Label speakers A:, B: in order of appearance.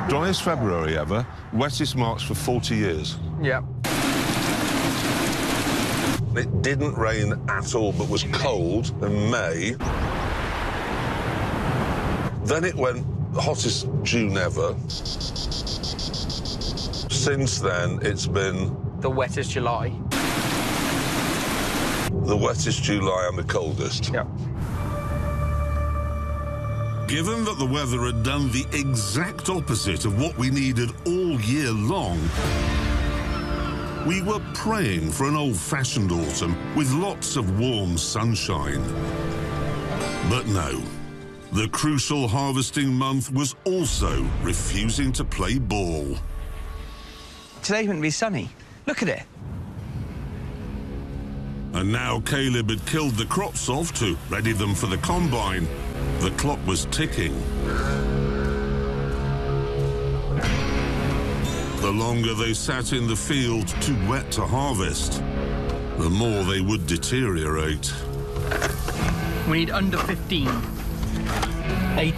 A: Driest February ever, wettest March for 40 years.
B: Yeah.
A: It didn't rain at all, but was cold in May. Then it went hottest June ever. Since then, it's been...
B: The wettest July.
A: The wettest July and the coldest.
B: Yeah.
C: Given that the weather had done the exact opposite of what we needed all year long, we were praying for an old-fashioned autumn with lots of warm sunshine. But no, the crucial harvesting month was also refusing to play ball.
B: Today's meant to be sunny. Look at it.
C: And now Caleb had killed the crops off to ready them for the combine. The clock was ticking. The longer they sat in the field too wet to harvest, the more they would deteriorate.
B: We need under 15.